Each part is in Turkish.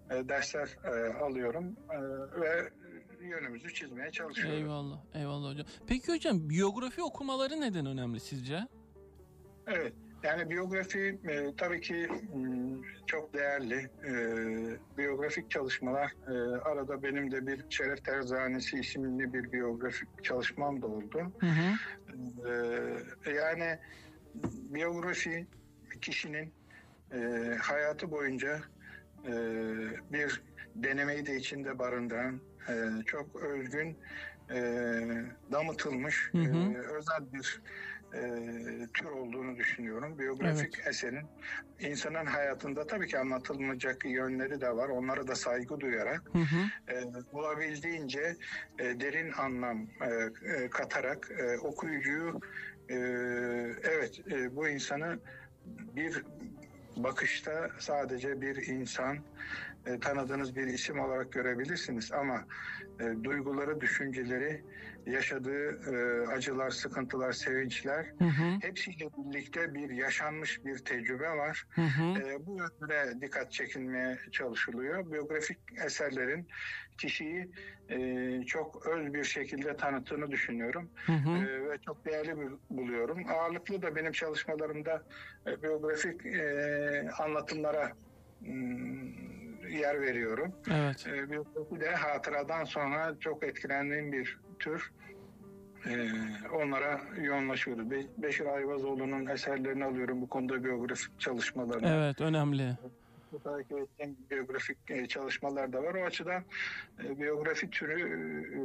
dersler alıyorum ve yönümüzü çizmeye çalışıyorum. Eyvallah, eyvallah hocam. Peki hocam, biyografi okumaları neden önemli sizce? Evet, yani biyografi tabii ki çok değerli. Biyografik çalışmalar, arada benim de bir Şeref Terzanesi isimli bir biyografik çalışmam da oldu. Hı hı. Yani biyografi kişinin hayatı boyunca bir denemeyi de içinde barındıran, çok özgün, damıtılmış, özel bir tür olduğunu düşünüyorum. Biyografik eserin insanın hayatında tabii ki anlatılmayacak yönleri de var. Onlara da saygı duyarak olabildiğince derin anlam katarak okuyucuyu bu insanı bir bakışta sadece bir insan, tanıdığınız bir isim olarak görebilirsiniz ama duyguları, düşünceleri, yaşadığı acılar, sıkıntılar, sevinçler hepsiyle birlikte bir yaşanmış bir tecrübe var. Bu yönde dikkat çekilmeye çalışılıyor. Biyografik eserlerin kişiyi çok öz bir şekilde tanıttığını düşünüyorum ve çok değerli buluyorum. Ağırlıklı da benim çalışmalarımda biyografik anlatımlara yer veriyorum. Evet. Biyografi de hatıradan sonra çok etkilendiğim bir tür. Onlara yoğunlaşıyoruz. Beşir Ayvazoğlu'nun eserlerini alıyorum bu konuda, biyografik çalışmalarını. Evet, önemli. Takip ettiğim biyografik çalışmalar da var. O açıdan biyografi türü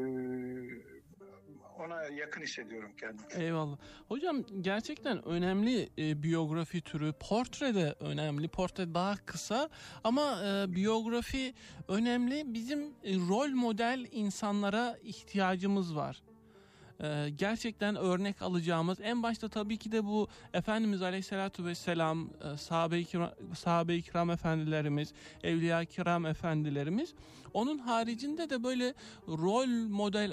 ona yakın hissediyorum kendimi. Eyvallah. Hocam gerçekten önemli biyografi türü. Portre de önemli. Portre daha kısa ama biyografi önemli. Bizim rol model insanlara ihtiyacımız var. Gerçekten örnek alacağımız, en başta tabii ki de bu Efendimiz Aleyhisselatü Vesselam, sahabe-i kiram efendilerimiz, evliya kiram efendilerimiz. Onun haricinde de böyle rol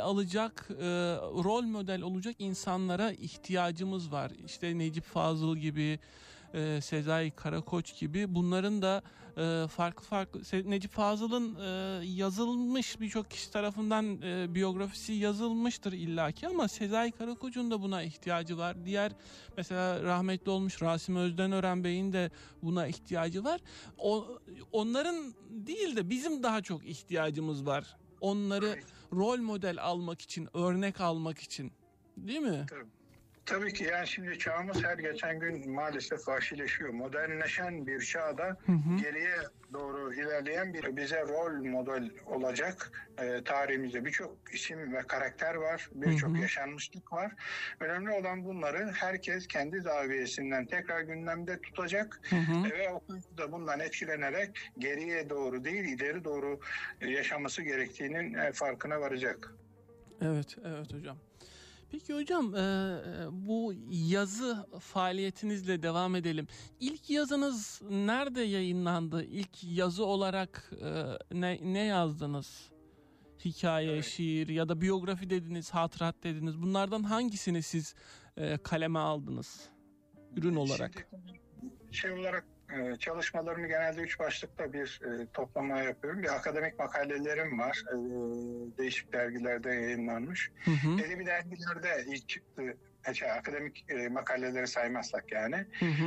model olacak insanlara ihtiyacımız var. İşte Necip Fazıl gibi, Sezai Karakoç gibi, bunların da farklı Necip Fazıl'ın yazılmış, birçok kişi tarafından biyografisi yazılmıştır illaki ama Sezai Karakoç'un da buna ihtiyacı var. Diğer mesela rahmetli olmuş Rasim Özdenören Bey'in de buna ihtiyacı var. Onların değil de bizim daha çok ihtiyacımız var. Onları rol model almak için, örnek almak için. Değil mi? Tabii ki, yani şimdi çağımız her geçen gün maalesef vahşileşiyor. Modernleşen bir çağda geriye doğru ilerleyen bize rol model olacak. Tarihimizde birçok isim ve karakter var. Birçok yaşanmışlık var. Önemli olan bunları herkes kendi zaviyesinden tekrar gündemde tutacak ve okuyucu da bundan etkilenerek geriye doğru değil, ileri doğru yaşaması gerektiğinin farkına varacak. Evet hocam. Peki hocam, bu yazı faaliyetinizle devam edelim. İlk yazınız nerede yayınlandı? İlk yazı olarak ne yazdınız? Hikaye, şiir ya da biyografi dediniz, hatırat dediniz. Bunlardan hangisini siz kaleme aldınız ürün olarak? Şimdi çalışmalarımı genelde 3 başlıkta bir toplama yapıyorum. Bir akademik makalelerim var. Değişik dergilerde yayınlanmış. Edebi dergilerde ilk çıktı. Akademik makaleleri saymazsak yani.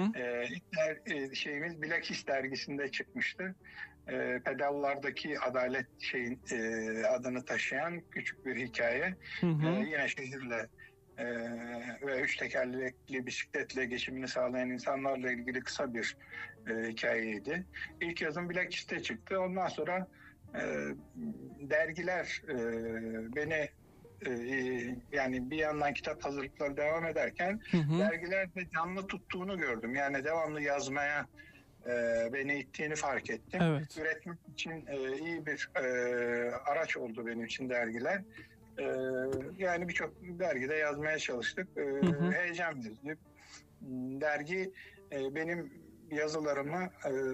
İlk şeyimiz Bilakis dergisinde çıkmıştı. Pedallardaki adalet adını taşıyan küçük bir hikaye. Yine şehirle ve 3 tekerlekli bisikletle geçimini sağlayan insanlarla ilgili kısa bir hikayeydi. İlk yazım Bilakis'te çıktı. Ondan sonra dergiler beni yani bir yandan kitap hazırlıkları devam ederken dergilerde canlı tuttuğunu gördüm. Yani devamlı yazmaya beni ittiğini fark ettim. Evet. Üretmek için iyi bir araç oldu benim için dergiler. Yani birçok dergide yazmaya çalıştık. Heyecan verici. Dergi benim yazılarımı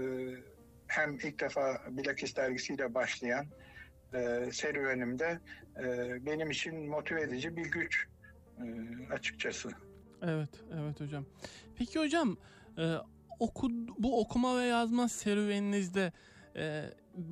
hem ilk defa Bilakis dergisiyle başlayan serüvenimde benim için motive edici bir güç açıkçası. Evet hocam. Peki hocam, bu okuma ve yazma serüveninizde